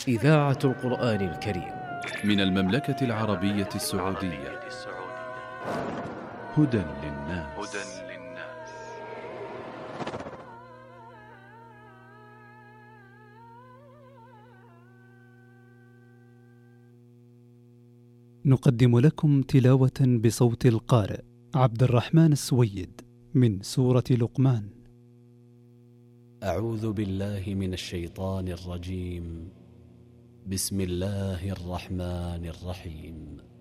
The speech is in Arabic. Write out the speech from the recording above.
إذاعة القرآن الكريم من المملكة العربية السعودية. هدى للناس. نقدم لكم تلاوة بصوت القارئ عبد الرحمن السويد من سورة لقمان. أعوذ بالله من الشيطان الرجيم. بسم الله الرحمن الرحيم.